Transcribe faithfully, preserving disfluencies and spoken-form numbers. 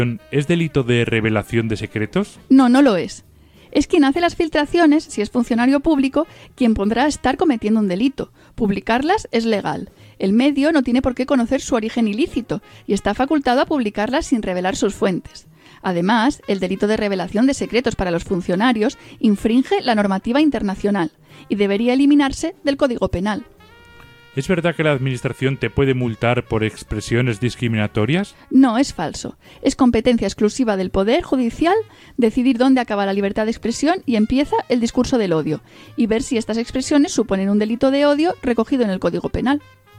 ¿Es delito de revelación de secretos? No, no lo es. Es quien hace las filtraciones, si es funcionario público, quien podrá estar cometiendo un delito. Publicarlas es legal. El medio no tiene por qué conocer su origen ilícito y está facultado a publicarlas sin revelar sus fuentes. Además, el delito de revelación de secretos para los funcionarios infringe la normativa internacional y debería eliminarse del Código Penal. ¿Es verdad que la Administración te puede multar por expresiones discriminatorias? No, es falso. Es competencia exclusiva del Poder Judicial decidir dónde acaba la libertad de expresión y empieza el discurso del odio, y ver si estas expresiones suponen un delito de odio recogido en el Código Penal.